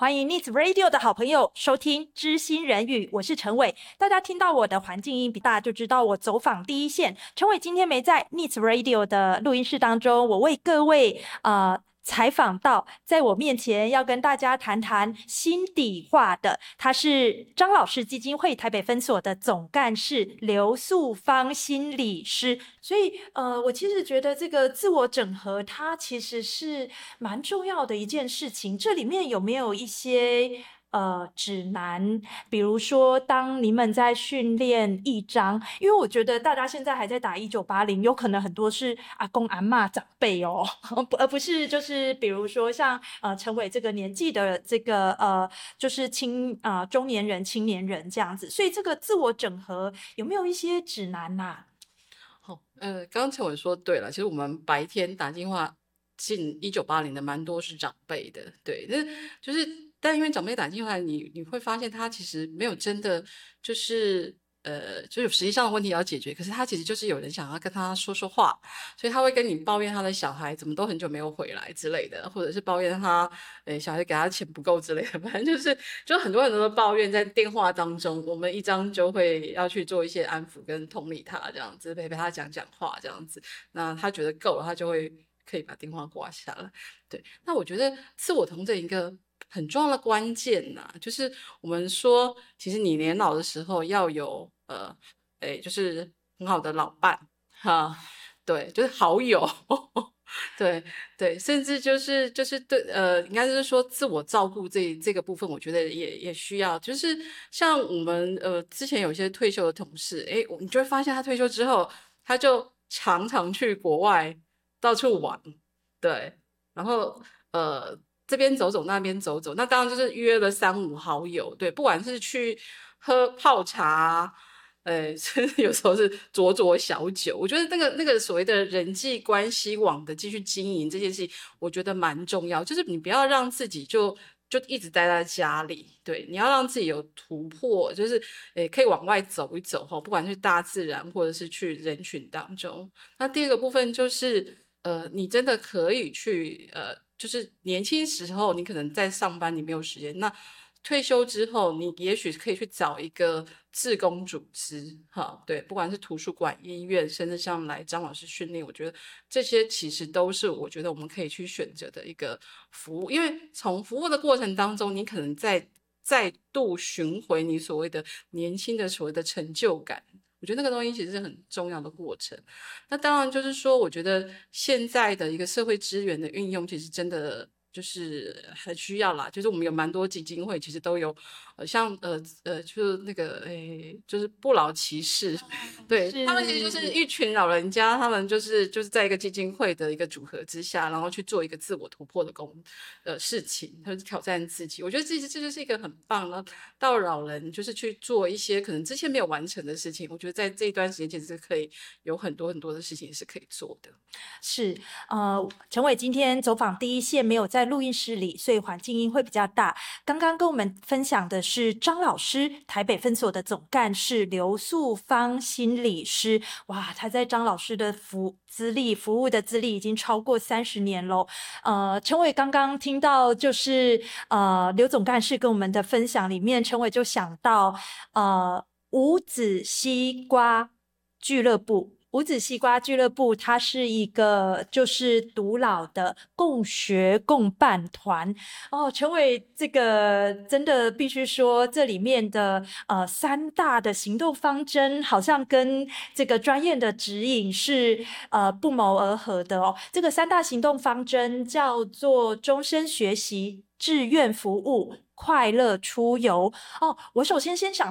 欢迎 Needs Radio 的好朋友收听知心人语，我是陈伟。大家听到我的环境音比大，就知道我走访第一线。陈伟今天没在 Needs Radio 的录音室当中，我为各位采访到在我面前要跟大家谈谈心底话的，他是张老师基金会台北分所的总干事刘素芳心理师。所以我其实觉得这个自我整合它其实是蛮重要的一件事情。这里面有没有一些指南，比如说当你们在训练一章，因为我觉得大家现在还在打1980，有可能很多是阿公阿嬷长辈哦，而不是就是比如说像陈伟这个年纪的这个就是中年人、青年人这样子，所以这个自我整合有没有一些指南啊？ 刚刚陈伟说对了，其实我们白天打电话进1980的蛮多是长辈的，对，但因为长辈打电话，你会发现他其实没有真的就是就有实际上的问题要解决，可是他其实就是有人想要跟他说说话，所以他会跟你抱怨他的小孩怎么都很久没有回来之类的，或者是抱怨他小孩给他钱不够之类的，反正就很多很多的抱怨在电话当中，我们一张就会要去做一些安撫跟同理他这样子，陪他讲讲话这样子，那他觉得够了，他就会可以把电话挂下了。对，那我觉得自我同整一个很重要的关键呐，就是我们说，其实你年老的时候要有就是很好的老伴哈，对，就是好友，对对，甚至就是对应该是说自我照顾这个部分，我觉得也需要，就是像我们之前有一些退休的同事，你就会发现他退休之后，他就常常去国外到处玩，对，然后这边走走那边走走，那当然就是约了3、5好友，对，不管是去喝泡茶，甚至有时候是酌小酒，我觉得那个所谓的人际关系网的继续经营这件事情，我觉得蛮重要，就是你不要让自己就一直待在家里，对，你要让自己有突破，就是可以往外走一走，不管是大自然或者是去人群当中。那第二个部分就是你真的可以去就是年轻时候你可能在上班你没有时间，那退休之后你也许可以去找一个志工组织，哈，对，不管是图书馆、医院，甚至像来张老师训练，我觉得这些其实都是我觉得我们可以去选择的一个服务，因为从服务的过程当中，你可能再度寻回你所谓的年轻的所谓的成就感。我觉得那个东西其实是很重要的过程。那当然就是说，我觉得现在的一个社会资源的运用，其实真的就是很需要啦。就是我们有蛮多基金会，其实都有像就是那个就是不老骑士，对，他们其实就是一群老人家，他们就是在一个基金会的一个组合之下，然后去做一个自我突破的事情，就是挑战自己。我觉得这就是一个很棒的到老人，就是去做一些可能之前没有完成的事情。我觉得在这一段时间，其实是可以有很多很多的事情是可以做的。 是，陈伟今天走访第一线，没有在录音室里，所以环境音会比较大。刚刚跟我们分享的是张老师，台北分所的总干事刘素芳心理师。哇，他在张老师的服务的资历已经超过30年喽。陈伟刚刚听到就是刘总干事跟我们的分享里面，陈伟就想到五子西瓜俱乐部。五子西瓜俱乐部，它是一个就是独老的共学共办团哦。陈伟，这个真的必须说，这里面的3大的行动方针，好像跟这个专业的指引是不谋而合的哦。这个3大行动方针叫做终身学习、志愿服务、快乐出游哦。我首先想